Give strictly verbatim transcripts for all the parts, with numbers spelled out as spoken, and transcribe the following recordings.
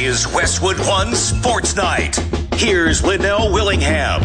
is Westwood One Sports Night. Here's Linnell Willingham.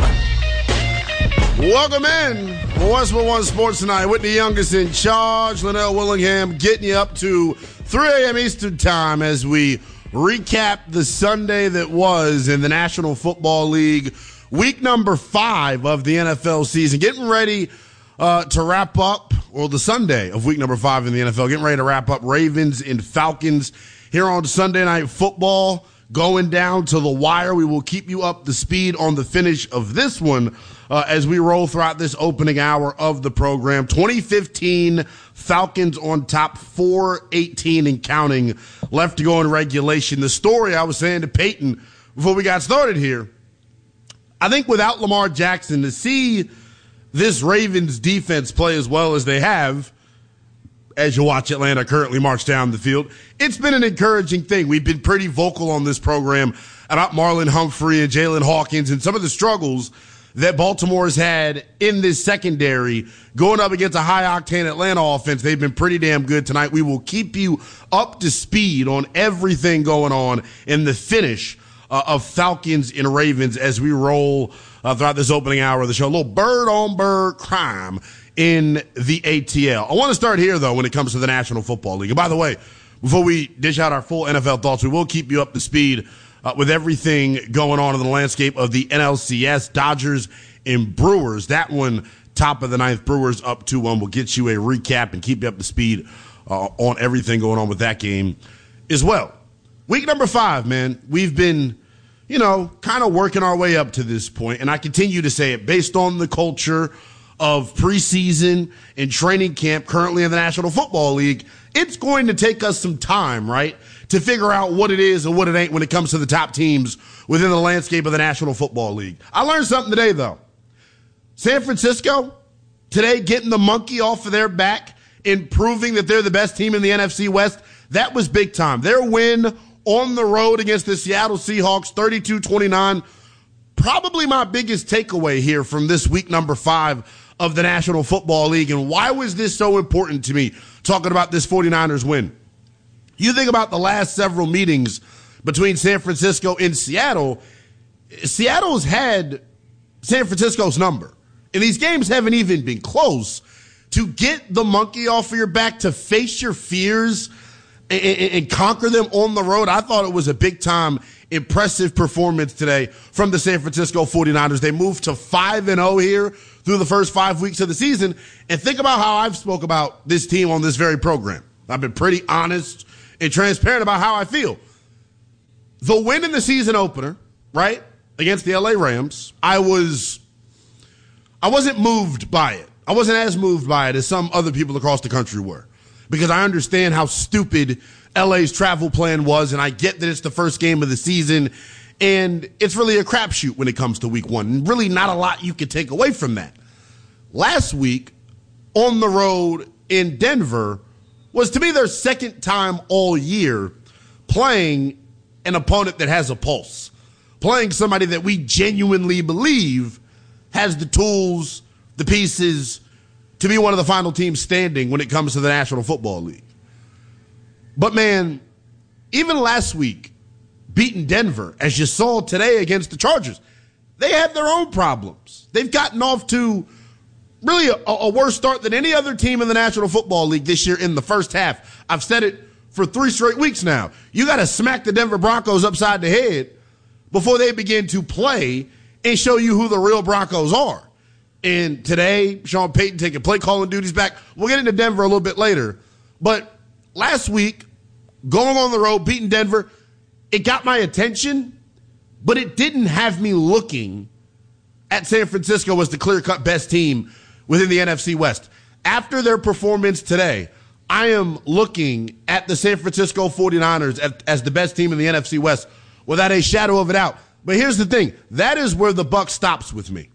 Welcome in for Westwood One Sports Night with the youngest in charge, Linnell Willingham, getting you up to three a.m. Eastern Time as we recap the Sunday that was in the National Football League, week number five of the N F L season. Getting ready uh, to wrap up, or the Sunday of week number five in the N F L, getting ready to wrap up Ravens and Falcons here on Sunday Night Football, going down to the wire. We will keep you up to speed on the finish of this one uh, as we roll throughout this opening hour of the program. twenty fifteen Falcons on top, four eighteen and counting left to go in regulation. The story I was saying to Peyton before we got started here, I think without Lamar Jackson, to see this Ravens defense play as well as they have, as you watch Atlanta currently march down the field, it's been an encouraging thing. We've been pretty vocal on this program about Marlon Humphrey and Jalen Hawkins and some of the struggles that Baltimore has had in this secondary going up against a high-octane Atlanta offense. They've been pretty damn good tonight. We will keep you up to speed on everything going on in the finish uh, of Falcons and Ravens as we roll uh, throughout this opening hour of the show. A little bird-on-bird crime in the A T L. I want to start here, though, when it comes to the National Football League. And by the way, before we dish out our full N F L thoughts, we will keep you up to speed uh, with everything going on in the landscape of the N L C S, Dodgers and Brewers. That one, top of the ninth, Brewers up two one. We'll get you a recap and keep you up to speed uh, on everything going on with that game as well. Week number five, man. We've been, you know, kind of working our way up to this point, and I continue to say it based on the culture of preseason and training camp currently in the National Football League. It's going to take us some time, right, to figure out what it is and what it ain't when it comes to the top teams within the landscape of the National Football League. I learned something today, though. San Francisco, today getting the monkey off of their back and proving that they're the best team in the N F C West, that was big time. Their win on the road against the Seattle Seahawks, thirty-two twenty-nine, probably my biggest takeaway here from this week number five of the National Football League. And why was this so important to me, talking about this 49ers win? You think about the last several meetings between San Francisco and Seattle. Seattle's had San Francisco's number, and these games haven't even been close. To get the monkey off of your back, to face your fears and, and, and conquer them on the road, I thought it was a big-time, impressive performance today from the San Francisco 49ers. They moved to five and oh here through the first five weeks of the season. And think about how I've spoke about this team on this very program. I've been pretty honest and transparent about how I feel. The win in the season opener, right, against the L A Rams, I was, I wasn't moved by it. I wasn't as moved by it as some other people across the country were, because I understand how stupid L A's travel plan was, and I get that it's the first game of the season, and it's really a crapshoot when it comes to week one. And really not a lot you could take away from that. Last week, on the road in Denver, was to me their second time all year playing an opponent that has a pulse, playing somebody that we genuinely believe has the tools, the pieces to be one of the final teams standing when it comes to the National Football League. But, man, even last week, beating Denver, as you saw today against the Chargers, they had their own problems. They've gotten off to really a, a worse start than any other team in the National Football League this year in the first half. I've said it for three straight weeks now. You got to smack the Denver Broncos upside the head before they begin to play and show you who the real Broncos are. And today, Sean Payton taking play calling duties back. We'll get into Denver a little bit later. But last week, going on the road, beating Denver, it got my attention, but it didn't have me looking at San Francisco as the clear-cut best team within the N F C West. After their performance today, I am looking at the San Francisco 49ers as, as the best team in the N F C West without a shadow of a doubt. But here's the thing. That is where the buck stops with me.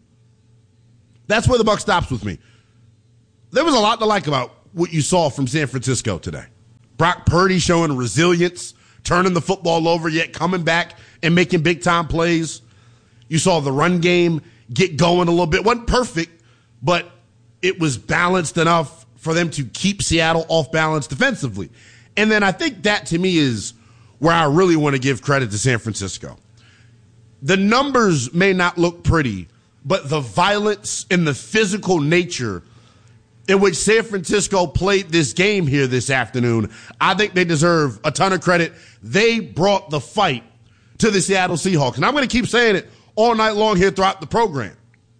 That's where the buck stops with me. There was a lot to like about what you saw from San Francisco today. Brock Purdy showing resilience, turning the football over, yet coming back and making big-time plays. You saw the run game get going a little bit. It wasn't perfect, but it was balanced enough for them to keep Seattle off balance defensively. And then I think that, to me, is where I really want to give credit to San Francisco. The numbers may not look pretty, but the violence and the physical nature in which San Francisco played this game here this afternoon, I think they deserve a ton of credit. They brought the fight to the Seattle Seahawks. And I'm going to keep saying it all night long here throughout the program.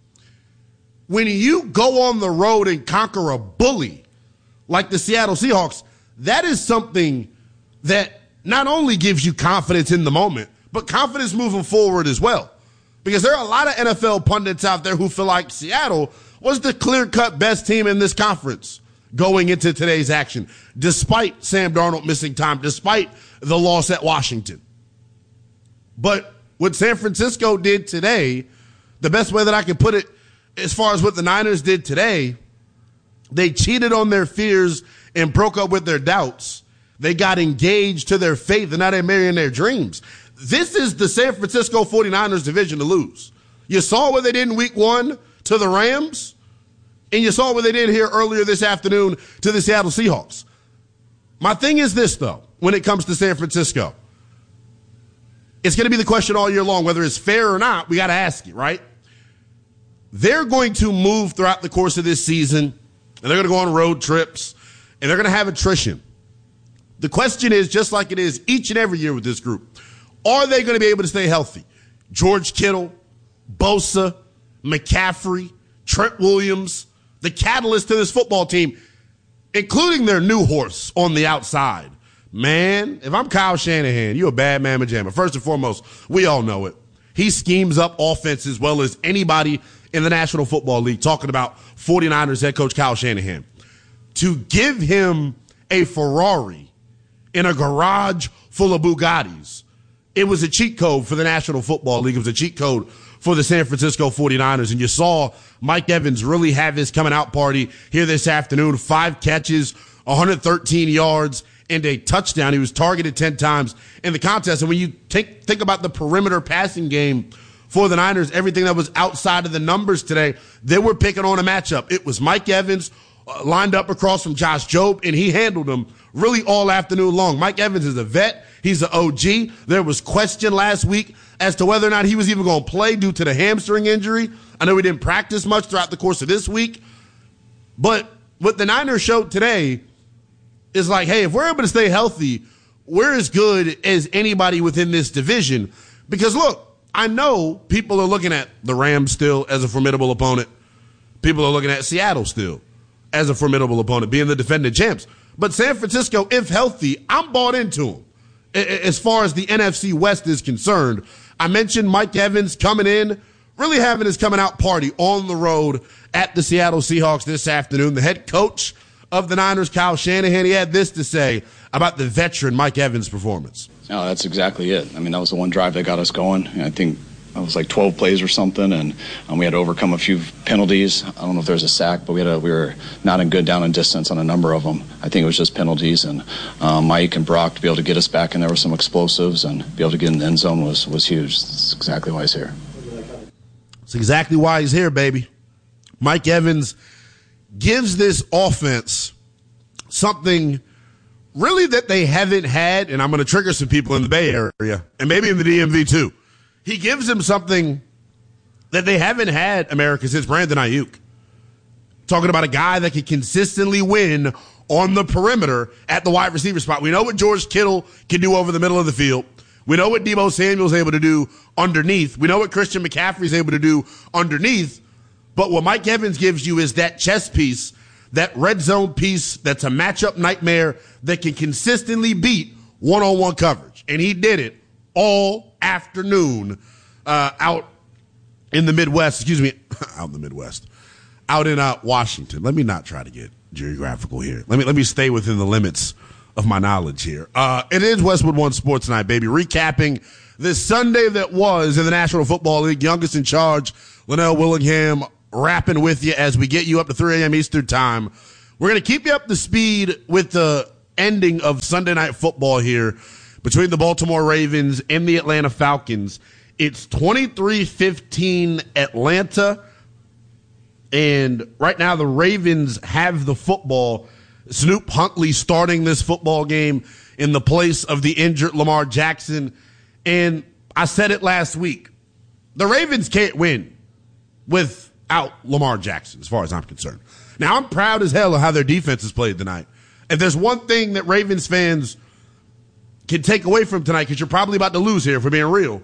When you go on the road and conquer a bully like the Seattle Seahawks, that is something that not only gives you confidence in the moment, but confidence moving forward as well. Because there are a lot of N F L pundits out there who feel like Seattle was the clear-cut best team in this conference going into today's action, despite Sam Darnold missing time, despite the loss at Washington. But what San Francisco did today, the best way that I can put it, as far as what the Niners did today, they cheated on their fears and broke up with their doubts. They got engaged to their faith, and now they're marrying their dreams. This is the San Francisco forty-niners division to lose. You saw what they did in week one to the Rams, and you saw what they did here earlier this afternoon to the Seattle Seahawks. My thing is this, though, when it comes to San Francisco. It's going to be the question all year long, whether it's fair or not, we got to ask it, right? They're going to move throughout the course of this season, and they're going to go on road trips, and they're going to have attrition. The question is, just like it is each and every year with this group, are they going to be able to stay healthy? George Kittle, Bosa, McCaffrey, Trent Williams, the catalyst to this football team, including their new horse on the outside. Man, if I'm Kyle Shanahan, you're a bad man, Majama. First and foremost, we all know it. He schemes up offense as well as anybody in the National Football League, talking about forty-niners head coach Kyle Shanahan. To give him a Ferrari in a garage full of Bugattis, it was a cheat code for the National Football League. It was a cheat code for the San Francisco forty-niners. And you saw Mike Evans really have his coming out party here this afternoon. Five catches, one hundred thirteen yards, and a touchdown. He was targeted ten times in the contest. And when you think, think about the perimeter passing game for the Niners, everything that was outside of the numbers today, they were picking on a matchup. It was Mike Evans uh, lined up across from Josh Jobe, and he handled them really all afternoon long. Mike Evans is a vet. He's an O G. There was question last week as to whether or not he was even going to play due to the hamstring injury. I know he didn't practice much throughout the course of this week. But what the Niners showed today is like, hey, if we're able to stay healthy, we're as good as anybody within this division. Because, look, I know people are looking at the Rams still as a formidable opponent. People are looking at Seattle still as a formidable opponent, being the defending champs. But San Francisco, if healthy, I'm bought into them. As far as the N F C West is concerned, I mentioned Mike Evans coming in, really having his coming out party on the road at the Seattle Seahawks this afternoon. The head coach of the Niners, Kyle Shanahan, he had this to say about the veteran Mike Evans' performance. No, that's exactly it. I mean, that was the one drive that got us going. I think it was like twelve plays or something, and um, we had to overcome a few penalties. I don't know if there was a sack, but we had a, we were not in good down and distance on a number of them. I think it was just penalties, and um, Mike and Brock to be able to get us back in there with some explosives and be able to get in the end zone was, was huge. That's exactly why he's here. That's exactly why he's here, baby. Mike Evans gives this offense something really that they haven't had, and I'm going to trigger some people in the Bay Area and maybe in the D M V too. He gives them something that they haven't had, America, since Brandon Ayuk. Talking about a guy that can consistently win on the perimeter at the wide receiver spot. We know what George Kittle can do over the middle of the field. We know what Deebo Samuel's able to do underneath. We know what Christian McCaffrey's able to do underneath. But what Mike Evans gives you is that chess piece, that red zone piece that's a matchup nightmare that can consistently beat one-on-one coverage. And he did it all afternoon uh, out in the Midwest. Excuse me, out in the Midwest. Out in uh, Washington. Let me not try to get geographical here. Let me let me stay within the limits of my knowledge here. Uh, it is Westwood One Sports Night, baby. Recapping this Sunday that was in the National Football League. Youngest in charge, Linnell Willingham, rapping with you as we get you up to three a.m. Eastern time. We're going to keep you up to speed with the ending of Sunday Night Football here between the Baltimore Ravens and the Atlanta Falcons. It's twenty-three fifteen Atlanta, and right now the Ravens have the football. Snoop Huntley starting this football game in the place of the injured Lamar Jackson. And I said it last week. The Ravens can't win without Lamar Jackson, as far as I'm concerned. Now, I'm proud as hell of how their defense has played tonight. If there's one thing that Ravens fans can take away from tonight, because you're probably about to lose here, if we're being real,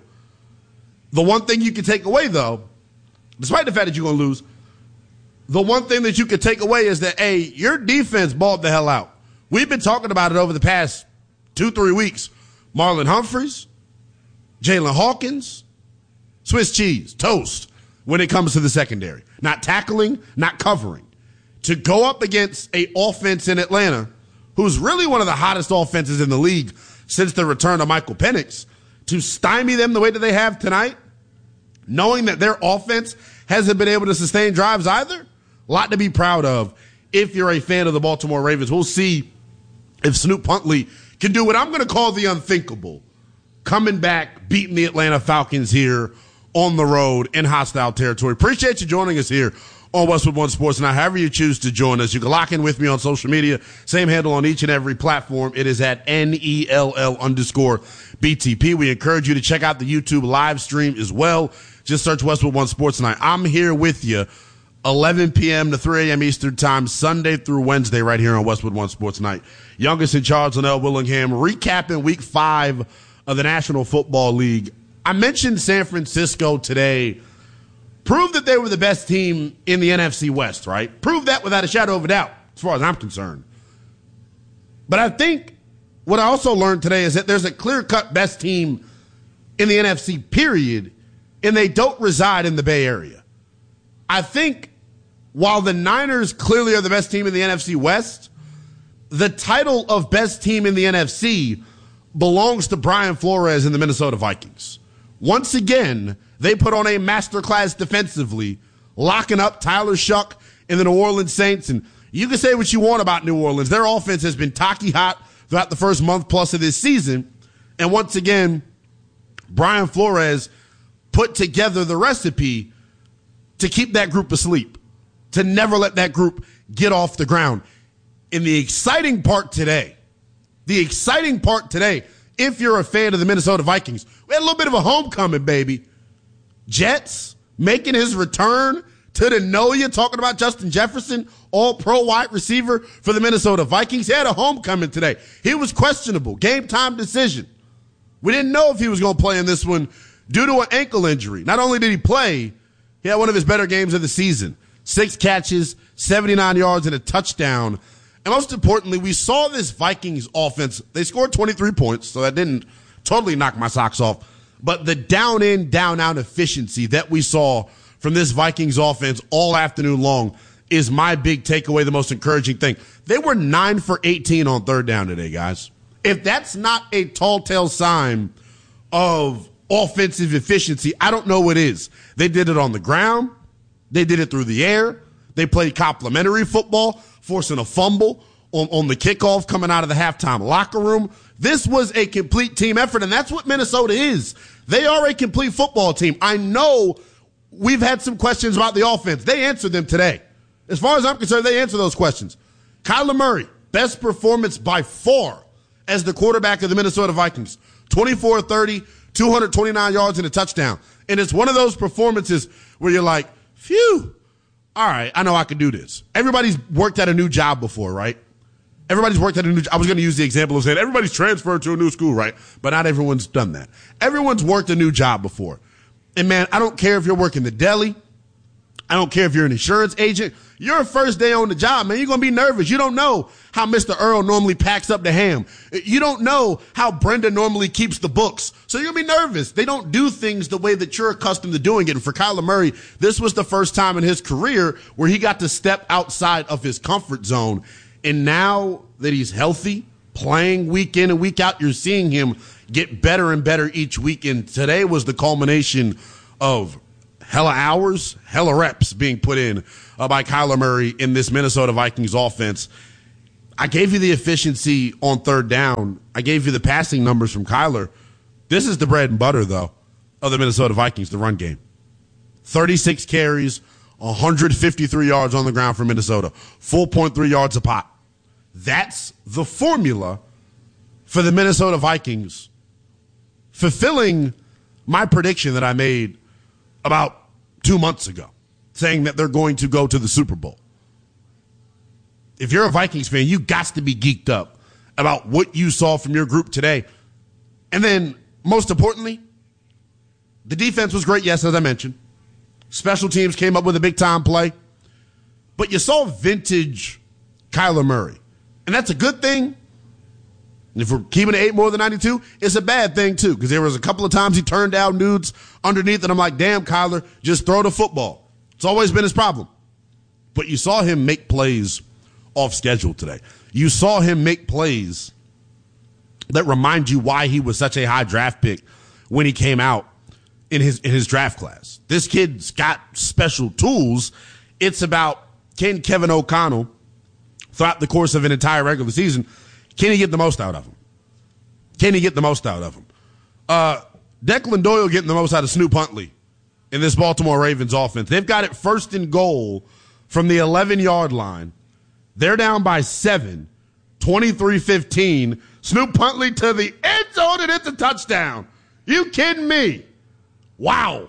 the one thing you can take away, though, despite the fact that you're going to lose, the one thing that you can take away is that, hey, your defense balled the hell out. We've been talking about it over the past two, three weeks. Marlon Humphreys, Jalen Hawkins, Swiss cheese, toast when it comes to the secondary. Not tackling, not covering. To go up against an offense in Atlanta, who's really one of the hottest offenses in the league since the return of Michael Penix, to stymie them the way that they have tonight, knowing that their offense hasn't been able to sustain drives either, a lot to be proud of if you're a fan of the Baltimore Ravens. We'll see if Snoop Huntley can do what I'm going to call the unthinkable, coming back, beating the Atlanta Falcons here on the road in hostile territory. Appreciate you joining us here on Westwood One Sports Night. However you choose to join us, you can lock in with me on social media. Same handle on each and every platform. It is at N E L L underscore B T P. We encourage you to check out the YouTube live stream as well. Just search Westwood One Sports Night. I'm here with you eleven p.m. to three a.m. Eastern Time, Sunday through Wednesday, right here on Westwood One Sports Night. Youngest in charge, Linnell Willingham, recapping week five of the National Football League. I mentioned San Francisco today. Proved that they were the best team in the N F C West, right? Proved that without a shadow of a doubt, as far as I'm concerned. But I think what I also learned today is that there's a clear-cut best team in the N F C, period, and they don't reside in the Bay Area. I think while the Niners clearly are the best team in the N F C West, the title of best team in the N F C belongs to Brian Flores and the Minnesota Vikings. Once again, they put on a masterclass defensively, locking up Tyler Shuck and the New Orleans Saints. And you can say what you want about New Orleans. Their offense has been tacky hot throughout the first month plus of this season. And once again, Brian Flores put together the recipe to keep that group asleep, to never let that group get off the ground. And the exciting part today, the exciting part today, if you're a fan of the Minnesota Vikings, we had a little bit of a homecoming, baby. Jets making his return to the know-ya, talking about Justin Jefferson, all-pro wide receiver for the Minnesota Vikings. He had a homecoming today. He was questionable, game-time decision. We didn't know if he was going to play in this one due to an ankle injury. Not only did he play, he had one of his better games of the season. Six catches, seventy-nine yards, and a touchdown. And most importantly, we saw this Vikings offense. They scored twenty-three points, so that didn't totally knock my socks off. But the down-in, down-out efficiency that we saw from this Vikings offense all afternoon long is my big takeaway, the most encouraging thing. They were nine for eighteen on third down today, guys. If that's not a tall tale sign of offensive efficiency, I don't know what is. They did it on the ground. They did it through the air. They played complimentary football, forcing a fumble on, on the kickoff coming out of the halftime locker room. This was a complete team effort, and that's what Minnesota is. They are a complete football team. I know we've had some questions about the offense. They answered them today. As far as I'm concerned, they answered those questions. Kyler Murray, best performance by far as the quarterback of the Minnesota Vikings. twenty-four thirty, two hundred twenty-nine yards and a touchdown. And it's one of those performances where you're like, phew, all right, I know I can do this. Everybody's worked at a new job before, right? Everybody's worked at a new job. I was going to use the example of saying everybody's transferred to a new school, right? But not everyone's done that. Everyone's worked a new job before. And, man, I don't care if you're working the deli. I don't care if you're an insurance agent. Your first day on the job, man, you're going to be nervous. You don't know how Mister Earl normally packs up the ham. You don't know how Brenda normally keeps the books. So you're going to be nervous. They don't do things the way that you're accustomed to doing it. And for Kyler Murray, this was the first time in his career where he got to step outside of his comfort zone. And now that he's healthy, playing week in and week out, you're seeing him get better and better each week. And today was the culmination of hella hours, hella reps being put in uh, by Kyler Murray in this Minnesota Vikings offense. I gave you the efficiency on third down. I gave you the passing numbers from Kyler. This is the bread and butter, though, of the Minnesota Vikings, the run game. thirty-six carries, one hundred fifty-three yards on the ground for Minnesota, four point three yards a pop. That's the formula for the Minnesota Vikings, fulfilling my prediction that I made about two months ago, saying that they're going to go to the Super Bowl. If you're a Vikings fan, you got to be geeked up about what you saw from your group today. And then, most importantly, the defense was great, yes, as I mentioned. Special teams came up with a big-time play. But you saw vintage Kyler Murray. And that's a good thing. And if we're keeping it eight more than ninety-two, it's a bad thing, too, because there was a couple of times he turned down dudes underneath, and I'm like, damn, Kyler, just throw the football. It's always been his problem. But you saw him make plays off schedule today. You saw him make plays that remind you why he was such a high draft pick when he came out in his in his draft class. This kid's got special tools. It's about, can Kevin O'Connell, throughout the course of an entire regular season, can he get the most out of him? Can he get the most out of him? Uh, Declan Doyle getting the most out of Snoop Huntley in this Baltimore Ravens offense. They've got it first and goal from the eleven-yard line. They're down by seven, twenty-three fifteen. Snoop Huntley to the end zone, and it's a touchdown. You kidding me? Wow.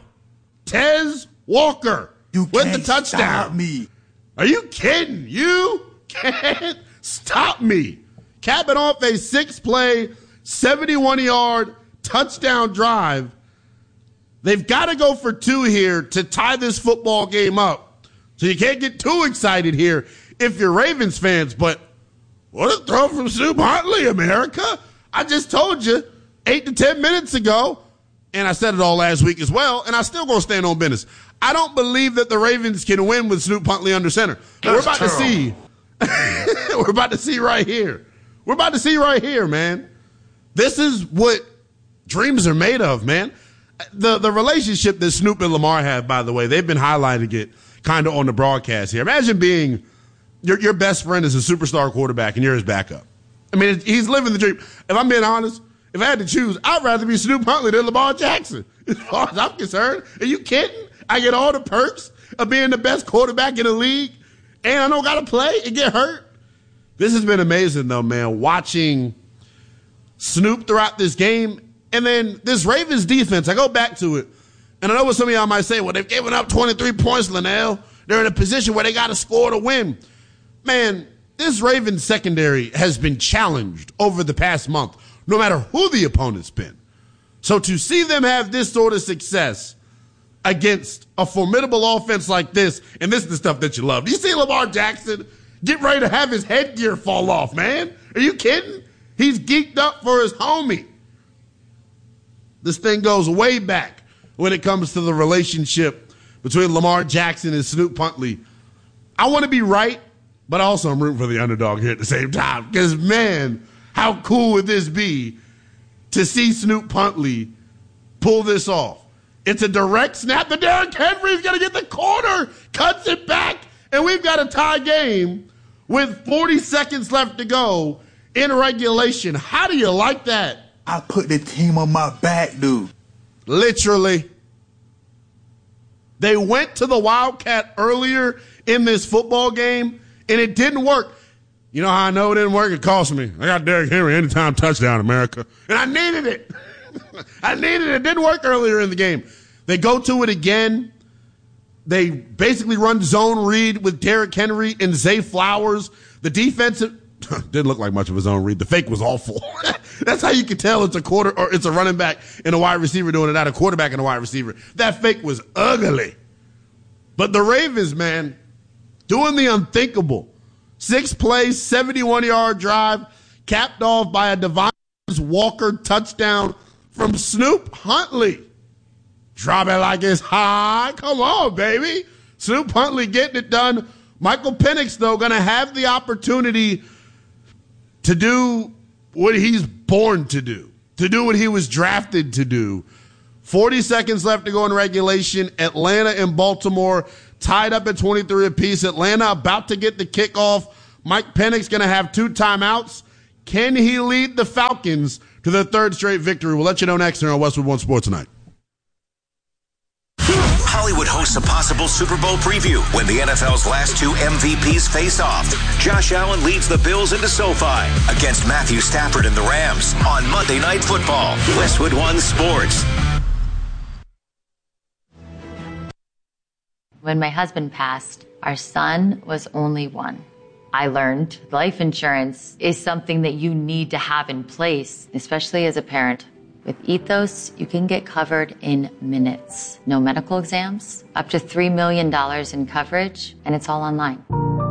Tez Walker you with can't the touchdown. Stop me. Are you kidding? You can't stop me. Capping off a six-play, seventy-one-yard touchdown drive. They've got to go for two here to tie this football game up. So you can't get too excited here if you're Ravens fans, but what a throw from Snoop Huntley, America. I just told you eight to ten minutes ago, and I said it all last week as well, and I still going to stand on business. I don't believe that the Ravens can win with Snoop Huntley under center. We're about to see. We're about to see right here. We're about to see right here, man. This is what dreams are made of, man. The the relationship that Snoop and Lamar have, by the way, they've been highlighting it kind of on the broadcast here. Imagine being your your best friend is a superstar quarterback and you're his backup. I mean, he's living the dream. If I'm being honest, if I had to choose, I'd rather be Snoop Huntley than Lamar Jackson. As far as I'm concerned. Are you kidding? I get all the perks of being the best quarterback in the league, and I don't got to play and get hurt. This has been amazing, though, man, watching Snoop throughout this game. And then this Ravens defense, I go back to it, and I know what some of y'all might say, well, they've given up twenty-three points, Linnell. They're in a position where they got to score to win. Man, this Ravens secondary has been challenged over the past month, no matter who the opponent's been. So to see them have this sort of success against a formidable offense like this, and this is the stuff that you love. Do you see Lamar Jackson get ready to have his headgear fall off, man? Are you kidding? He's geeked up for his homie. This thing goes way back when it comes to the relationship between Lamar Jackson and Snoop Huntley. I want to be right, but also I'm rooting for the underdog here at the same time. Because, man, how cool would this be to see Snoop Huntley pull this off? It's a direct snap. The Derrick Henry's going to get the corner, cuts it back, and we've got a tie game with forty seconds left to go in regulation. How do you like that? I put the team on my back, dude. Literally. They went to the Wildcat earlier in this football game, and it didn't work. You know how I know it didn't work? It cost me. I got Derrick Henry anytime touchdown, America. And I needed it. I needed it. It didn't work earlier in the game. They go to it again. They basically run zone read with Derrick Henry and Zay Flowers. The defensive didn't look like much of a zone read. The fake was awful. That's how you can tell it's a quarter or it's a running back and a wide receiver doing it, not a quarterback and a wide receiver. That fake was ugly. But the Ravens, man, doing the unthinkable. Six plays, seventy-one-yard drive, capped off by a Devontae Walker touchdown from Snoop Huntley. Drop it like it's hot. Come on, baby. Snoop Huntley getting it done. Michael Penix, though, going to have the opportunity to do what he's born to do, to do what he was drafted to do. forty seconds left to go in regulation. Atlanta and Baltimore tied up at twenty-three apiece. Atlanta about to get the kickoff. Mike Penix going to have two timeouts. Can he lead the Falcons to their third straight victory? We'll let you know next here on Westwood One Sports Tonight. How Hollywood hosts a possible Super Bowl preview when the N F L's last two M V Ps face off. Josh Allen leads the Bills into SoFi against Matthew Stafford and the Rams on Monday Night Football. Westwood One Sports. When my husband passed, our son was only one. I learned life insurance is something that you need to have in place, especially as a parent. With Ethos, you can get covered in minutes. No medical exams, up to three million dollars in coverage, and it's all online.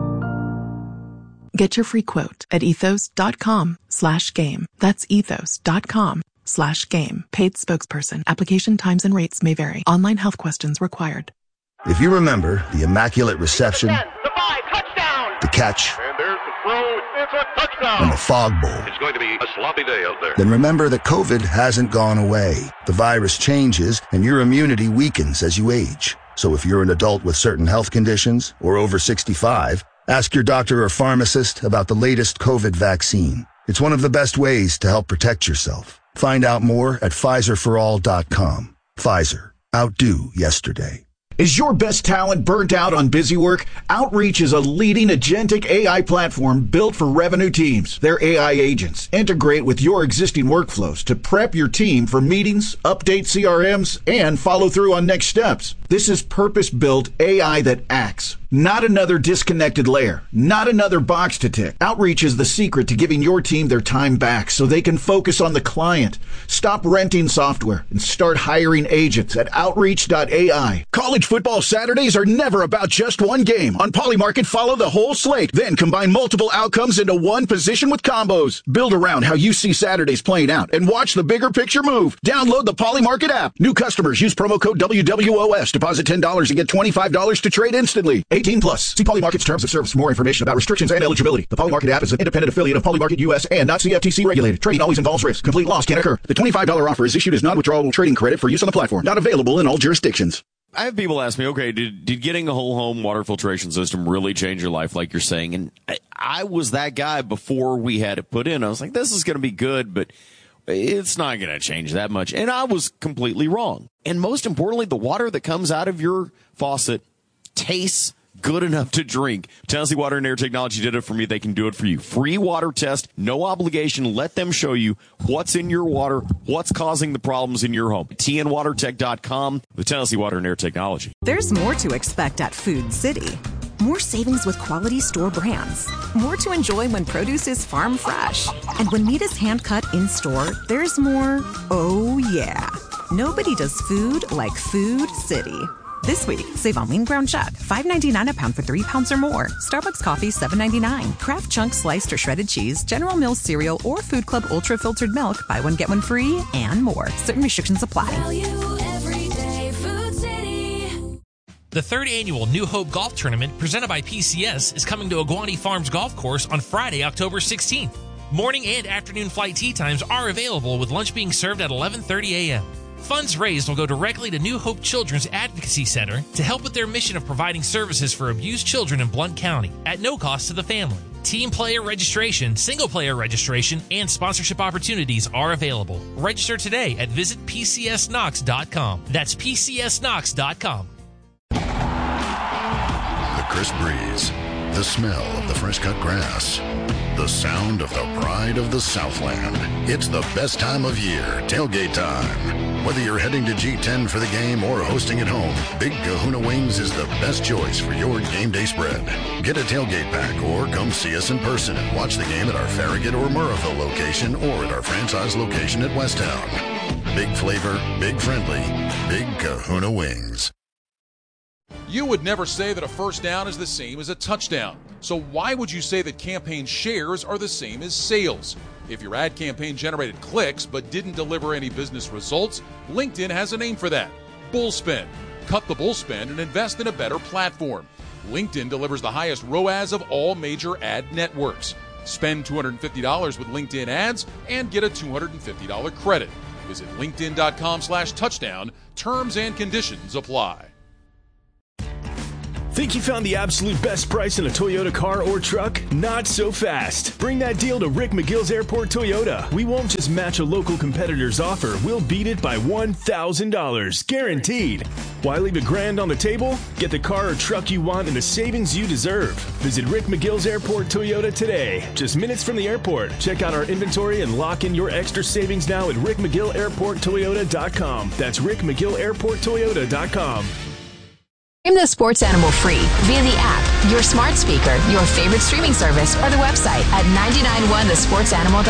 Get your free quote at ethos.com slash game. That's ethos.com slash game. Paid spokesperson. Application times and rates may vary. Online health questions required. If you remember the Immaculate Reception, the five, touchdown, the catch, and there's the throw, it's a touchdown, and the Fog Bowl, it's going to be a sloppy day out there. Then remember that COVID hasn't gone away. The virus changes, and your immunity weakens as you age. So if you're an adult with certain health conditions or over sixty-five, ask your doctor or pharmacist about the latest COVID vaccine. It's one of the best ways to help protect yourself. Find out more at Pfizer for all dot com. Pfizer. Outdo yesterday. Is your best talent burnt out on busy work? Outreach is a leading agentic A I platform built for revenue teams. Their A I agents integrate with your existing workflows to prep your team for meetings, update C R Ms, and follow through on next steps. This is purpose-built A I that acts. Not another disconnected layer. Not another box to tick. Outreach is the secret to giving your team their time back so they can focus on the client. Stop renting software and start hiring agents at outreach dot A I. College football Saturdays are never about just one game. On Polymarket, follow the whole slate. Then combine multiple outcomes into one position with combos. Build around how you see Saturdays playing out and watch the bigger picture move. Download the Polymarket app. New customers use promo code W W O S. Deposit ten dollars and get twenty-five dollars to trade instantly. eighteen plus. See Polymarket's terms of service for more information about restrictions and eligibility. The Polymarket app is an independent affiliate of Polymarket U S and not C F T C regulated. Trading always involves risk. Complete loss can occur. The twenty-five dollars offer is issued as non-withdrawable trading credit for use on the platform. Not available in all jurisdictions. I have people ask me, okay, did did getting a whole home water filtration system really change your life like you're saying? And I, I was that guy before we had it put in. I was like, this is going to be good, but it's not going to change that much. And I was completely wrong. And most importantly, the water that comes out of your faucet tastes good enough to drink. Tennessee Water and Air Technology did it for me. They can do it for you. Free water test, no obligation. Let them show you what's in your water, what's causing the problems in your home. T N water tech dot com, the Tennessee Water and Air Technology. There's more to expect at Food City. More savings with quality store brands. More to enjoy when produce is farm fresh. And when meat is hand-cut in-store, there's more, oh yeah. Nobody does food like Food City. This week, save on lean ground chuck, five ninety-nine a pound for three pounds or more. Starbucks coffee, seven ninety-nine. Kraft Chunk sliced or shredded cheese, General Mills cereal, or Food Club Ultra Filtered Milk, buy one, get one free, and more. Certain restrictions apply. Value every day, Food City. The third annual New Hope Golf Tournament presented by P C S is coming to Aguani Farms Golf Course on Friday, October sixteenth. Morning and afternoon flight tee times are available with lunch being served at eleven thirty a.m. Funds raised will go directly to New Hope Children's Advocacy Center to help with their mission of providing services for abused children in Blount County at no cost to the family. Team player registration, single player registration, and sponsorship opportunities are available. Register today at visit P C S Knox dot com. That's P C S Knox dot com. The crisp breeze, the smell of the fresh cut grass, the sound of the pride of the Southland. It's the best time of year, tailgate time. Whether you're heading to G ten for the game or hosting at home, Big Kahuna Wings is the best choice for your game day spread. Get a tailgate pack or come see us in person and watch the game at our Farragut or Murrayville location or at our franchise location at Westtown. Big flavor, big friendly, Big Kahuna Wings. You would never say that a first down is the same as a touchdown. So why would you say that campaign shares are the same as sales? If your ad campaign generated clicks but didn't deliver any business results, LinkedIn has a name for that: Bullspend. Cut the bullspend and invest in a better platform. LinkedIn delivers the highest R O A S of all major ad networks. Spend two hundred fifty dollars with LinkedIn ads and get a two hundred fifty dollars credit. Visit linkedin.com slash touchdown. Terms and conditions apply. Think you found the absolute best price in a Toyota car or truck? Not so fast. Bring that deal to Rick McGill's Airport Toyota. We won't just match a local competitor's offer. We'll beat it by one thousand dollars. Guaranteed. Why leave a grand on the table? Get the car or truck you want and the savings you deserve. Visit Rick McGill's Airport Toyota today. Just minutes from the airport. Check out our inventory and lock in your extra savings now at rick mcgill airport toyota dot com. That's rick mcgill airport toyota dot com. Stream the Sports Animal free via the app, your smart speaker, your favorite streaming service, or the website at nine nine one the sports animal dot com.